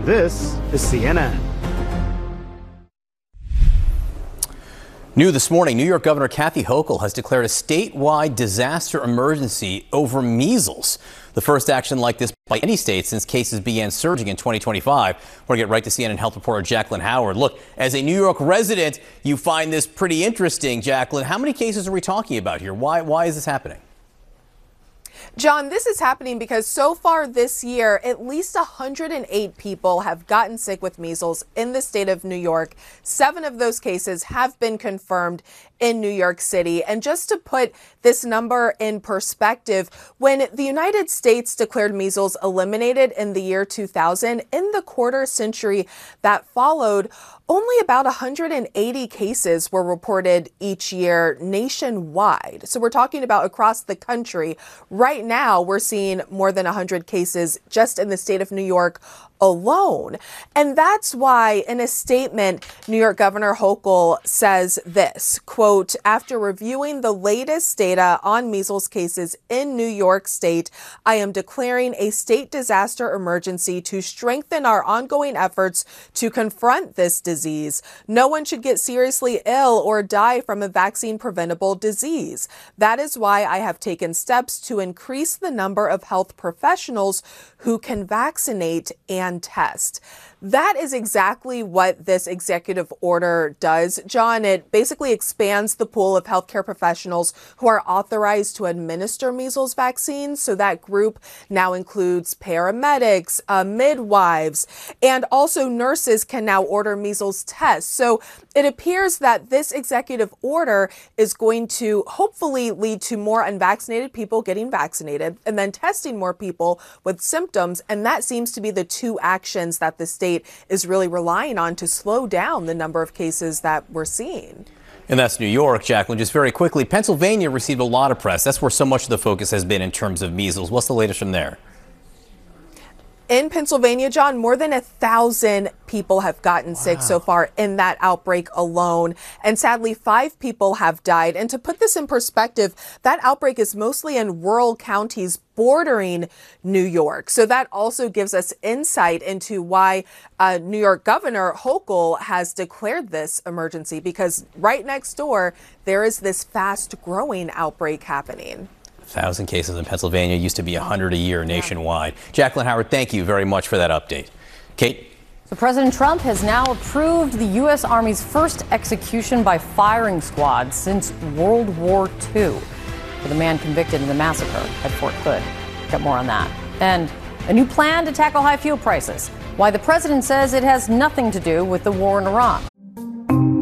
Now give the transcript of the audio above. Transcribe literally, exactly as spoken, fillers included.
This is C N N. New this morning, New York Governor Kathy Hochul has declared a statewide disaster emergency over measles. The first action like this by any state since cases began surging in twenty twenty-five. We're going to get right to C N N health reporter Jacqueline Howard. Look, as a New York resident, you find this pretty interesting, Jacqueline. How many cases are we talking about here? Why, why is this happening? John, this is happening because so far this year, at least one hundred eight people have gotten sick with measles in the state of New York. Seven of those cases have been confirmed in New York City. And just to put this number in perspective, when the United States declared measles eliminated in the year two thousand, in the quarter century that followed, only about one hundred eighty cases were reported each year nationwide. So we're talking about across the country. Right now, we're seeing more than one hundred cases just in the state of New York alone. And that's why in a statement, New York Governor Hochul says this, quote, after reviewing the latest data on measles cases in New York State, I am declaring a state disaster emergency to strengthen our ongoing efforts to confront this disease. No one should get seriously ill or die from a vaccine preventable disease. That is why I have taken steps to increase the number of health professionals who can vaccinate and test. That is exactly what this executive order does, John. It basically expands the pool of healthcare professionals who are authorized to administer measles vaccines. So that group now includes paramedics, uh, midwives, and also nurses can now order measles tests. So it appears that this executive order is going to hopefully lead to more unvaccinated people getting vaccinated and then testing more people with symptoms. And that seems to be the two actions that the state is really relying on to slow down the number of cases that we're seeing. And that's New York, Jacqueline. Just very quickly, Pennsylvania received a lot of press. That's where so much of the focus has been in terms of measles. What's the latest from there? In Pennsylvania, John, more than a thousand people have gotten sick wow. so far in that outbreak alone. And sadly, five people have died. And to put this in perspective, that outbreak is mostly in rural counties bordering New York. So that also gives us insight into why uh, New York Governor Hochul has declared this emergency, because right next door, there is this fast growing outbreak happening. Thousand cases in Pennsylvania, used to be one hundred a year nationwide. Jacqueline Howard, thank you very much for that update. Kate? So President Trump has now approved the U S Army's first execution by firing squad since World War Two for the man convicted in the massacre at Fort Hood. Got more on that. And a new plan to tackle high fuel prices. Why the president says it has nothing to do with the war in Iran.